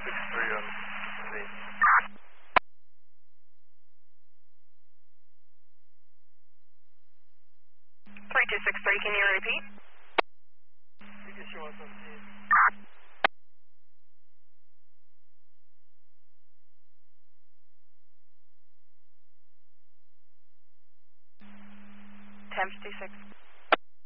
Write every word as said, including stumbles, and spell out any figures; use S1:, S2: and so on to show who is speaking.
S1: six three on me.
S2: three two six three, can you repeat?
S1: You can show us on Teams.
S2: Temps two six.